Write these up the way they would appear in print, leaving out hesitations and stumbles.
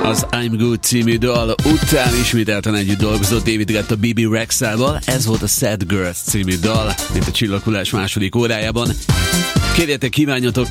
Az I'm Good című dal után ismételten együtt dolgozott David Guetta BB Rexával. Ez volt a Sad Girls című dal, mint a Csillaghullás második órájában. Kérjetek, kívánjatok,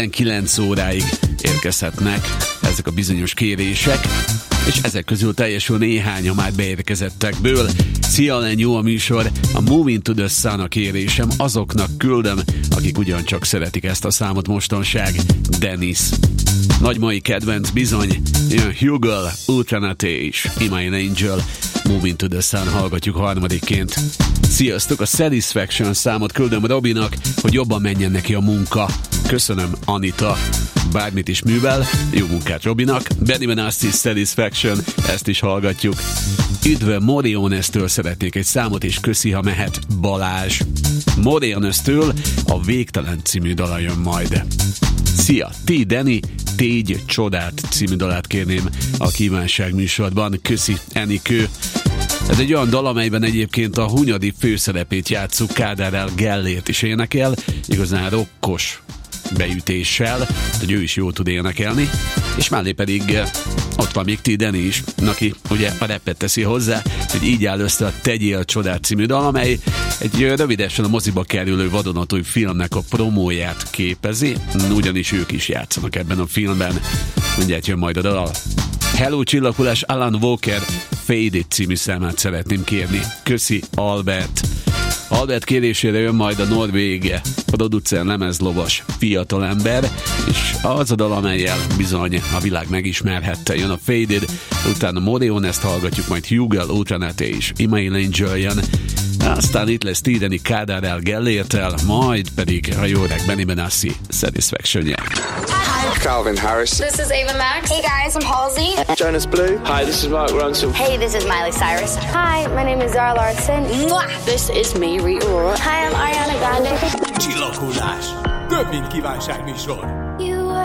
19 óráig érkezhetnek ezek a bizonyos kérések, és ezek közül teljesül néhány a már beérkezettekből. Szia, Len, jó a műsor, a Moving to the Sun a kérésem, azoknak küldöm, akik ugyancsak szeretik ezt a számot mostanság. Dennis. Nagy mai kedvenc bizony, jön Hugel, Ultranate és Imagine Angel. Moving to the Sun hallgatjuk harmadikként. Sziasztok, a Satisfaction számot küldöm Robinak, hogy jobban menjen neki a munka. Köszönöm, Anita. Bármit is művel, jó munkát Robinak. Benny Benassi, Satisfaction, ezt is hallgatjuk. Üdv, Moriones-től szeretnék egy számot, és köszi, ha mehet, Balázs. Moriones-től a Végtelen című dala jön majd. Szia, ti, Deni, Tégy csodát című dalát kérném a kívánság műsorban. Köszi, Enikő. Ez egy olyan dal, amelyben egyébként a Hunyadi főszerepét játsszuk, Kádár Gellért is énekel, igazán rokkos beütéssel, hogy ő is jól tud énekelni, és mellé pedig ott van még T. Danny is, aki ugye a rappet teszi hozzá, hogy így áll össze a Tegyél csodát című dal, amely egy rövidesen a moziba kerülő vadonatúj filmnek a promóját képezi, ugyanis ők is játszanak ebben a filmben. Mindjárt jön majd a dal. Hello, Csillaghullás, Alan Walker Faded című számát szeretném kérni. Köszi, Albert. Albert kérésére jön majd a norvég producer lemezlovas fiatalember, és az a dal, amellyel bizony a világ megismerhette. Jön a Faded, utána Moriones-t hallgatjuk, majd Hugel, Ultranate és Imagine Angel jön. Aztán itt lesz Tideni Kádár Gellértel, majd pedig a jó öreg Benny Benassi Satisfaction-je. Calvin Harris. This is Ava Max. Hey guys, I'm Halsey. Jonas Blue. Hi, this is Mark Ronson. Hey, this is Miley Cyrus. Hi, my name is Zara Larsson. Mwah! This is me, Rita Ora. Hi, I'm Ariana Grande. Csillaghullás. Több mint kívánságműsor.